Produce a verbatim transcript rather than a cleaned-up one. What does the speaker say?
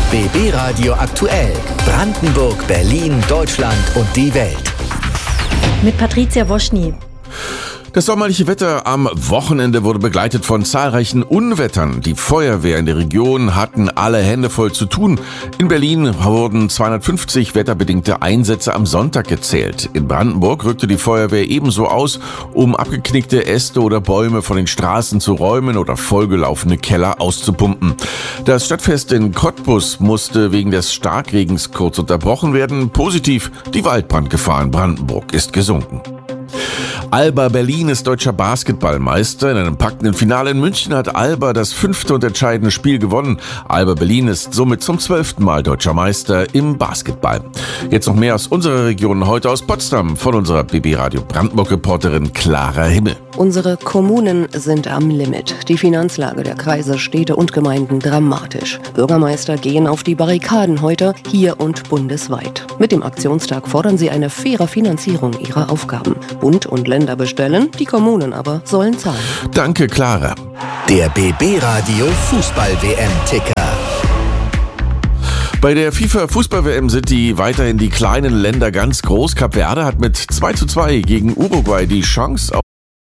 B B Radio aktuell. Brandenburg, Berlin, Deutschland und die Welt. Mit Patricia Woschny. Das sommerliche Wetter am Wochenende wurde begleitet von zahlreichen Unwettern. Die Feuerwehr in der Region hatten alle Hände voll zu tun. In Berlin wurden zweihundertfünfzig wetterbedingte Einsätze am Sonntag gezählt. In Brandenburg rückte die Feuerwehr ebenso aus, um abgeknickte Äste oder Bäume von den Straßen zu räumen oder vollgelaufene Keller auszupumpen. Das Stadtfest in Cottbus musste wegen des Starkregens kurz unterbrochen werden. Positiv, die Waldbrandgefahr in Brandenburg ist gesunken. Alba Berlin ist deutscher Basketballmeister. In einem packenden Finale in München hat Alba das fünfte und entscheidende Spiel gewonnen. Alba Berlin ist somit zum zwölften Mal deutscher Meister im Basketball. Jetzt noch mehr aus unserer Region, heute aus Potsdam, von unserer B B Radio Brandenburg-Reporterin Clara Himmel. Unsere Kommunen sind am Limit. Die Finanzlage der Kreise, Städte und Gemeinden dramatisch. Bürgermeister gehen auf die Barrikaden heute, hier und bundesweit. Mit dem Aktionstag fordern sie eine faire Finanzierung ihrer Aufgaben. Bund und Länder bestellen, die Kommunen aber sollen zahlen. Danke, Clara. Der B B Radio Fußball-W M-Ticker. Bei der FIFA-Fußball-W M sind die weiterhin die kleinen Länder ganz groß. Kap Verde hat mit zwei zu zwei gegen Uruguay die Chance auf